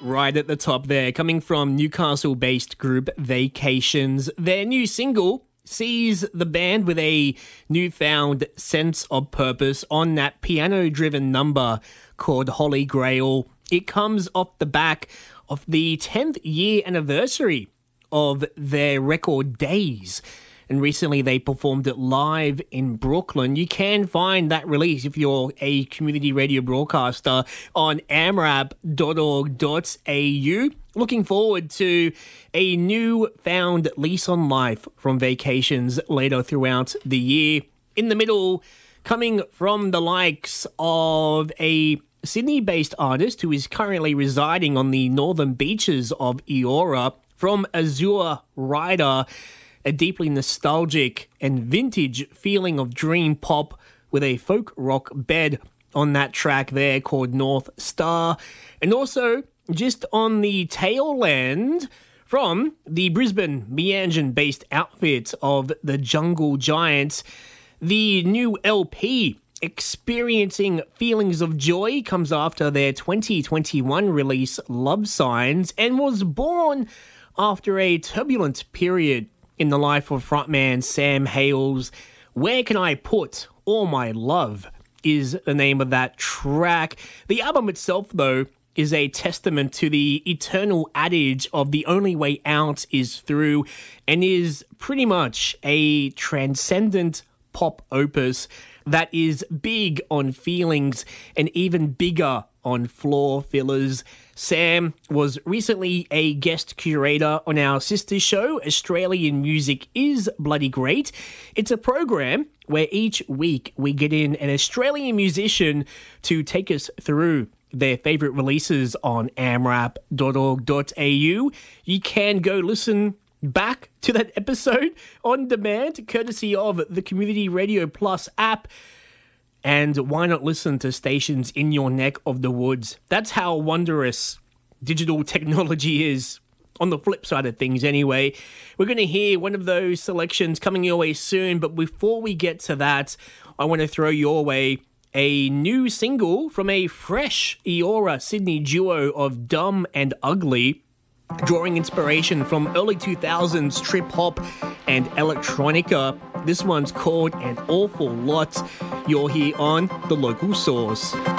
right at the top there, coming from Newcastle-based group Vacations. Their new single sees the band with a newfound sense of purpose on that piano-driven number called Holy Grail. It comes off the back of the 10th year anniversary of their record Days. And recently they performed it live in Brooklyn. You can find that release if you're a community radio broadcaster on amrap.org.au. Looking forward to a new-found lease on life from Vacations later throughout the year. In the middle, coming from the likes of a Sydney-based artist who is currently residing on the northern beaches of Eora, from Azure Rider, a deeply nostalgic and vintage feeling of dream pop with a folk rock bed on that track there called North Star. And also, just on the tail end, from the Brisbane Meanjin-based outfit of the Jungle Giants, the new LP, Experiencing Feelings of Joy, comes after their 2021 release Love Signs and was born after a turbulent period in the life of frontman Sam Hales. Where Can I Put All My Love is the name of that track. The album itself, though, is a testament to the eternal adage of the only way out is through, and is pretty much a transcendent pop opus that is big on feelings and even bigger on floor fillers. Sam was recently a guest curator on our sister show, Australian Music is Bloody Great. It's a program where each week we get in an Australian musician to take us through their favourite releases on amrap.org.au. You can go listen back to that episode on demand, courtesy of the Community Radio Plus app. And why not listen to stations in your neck of the woods? That's how wondrous digital technology is, on the flip side of things anyway. We're going to hear one of those selections coming your way soon, but before we get to that, I want to throw your way a new single from a fresh Eora Sydney duo of Dumb and Ugly, drawing inspiration from early 2000s trip-hop and electronica. This one's called An Awful Lot. You're here on The Local Source.